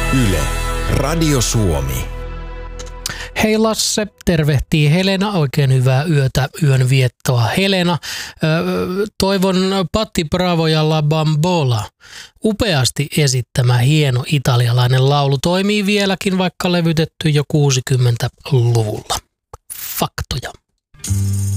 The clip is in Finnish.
Yle, Radio Suomi. Hei Lasse, tervehtii Helena. Oikein hyvää yötä, yön viettoa Helena. Toivon Patti Bravo ja La Bambola. Upeasti esittämä hieno italialainen laulu toimii vieläkin, vaikka levytetty jo 60-luvulla. Faktoja.